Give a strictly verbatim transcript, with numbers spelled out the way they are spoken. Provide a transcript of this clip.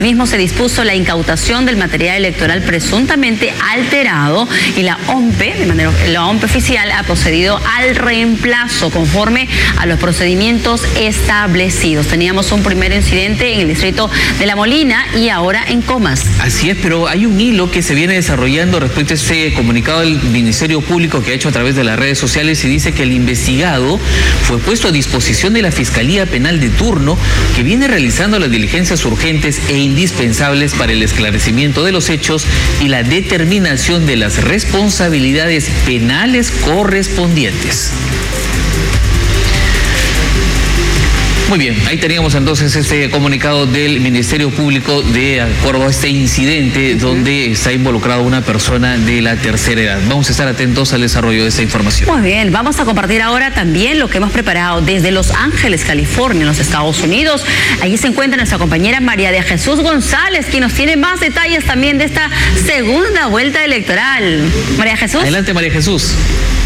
Mismo se dispuso la incautación del material electoral presuntamente alterado y la O M P E, de manera, la O M P E oficial ha procedido al reemplazo conforme a los procedimientos establecidos. Teníamos un primer incidente en el distrito de La Molina y ahora en Comas. Así es, pero hay un hilo que se viene desarrollando respecto a este comunicado del Ministerio Público que ha hecho a través de las redes sociales y dice que el investigado fue puesto a disposición de la Fiscalía Penal de turno que viene realizando las diligencias urgentes e indispensables para el esclarecimiento de los hechos y la determinación de las responsabilidades penales correspondientes. Muy bien, ahí teníamos entonces este comunicado del Ministerio Público de acuerdo a este incidente donde está involucrada una persona de la tercera edad. Vamos a estar atentos al desarrollo de esta información. Muy bien, vamos a compartir ahora también lo que hemos preparado desde Los Ángeles, California, en los Estados Unidos. Allí se encuentra nuestra compañera María de Jesús González, quien nos tiene más detalles también de esta segunda vuelta electoral. María Jesús. Adelante, María Jesús.